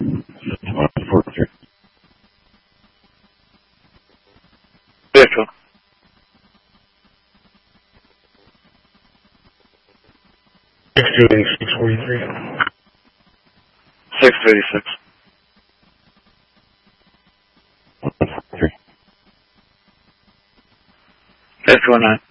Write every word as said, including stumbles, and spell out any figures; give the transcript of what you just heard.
one forty-three. Vehicle. six two eight six forty-three. six eighty-six. one forty-three. S two one nine.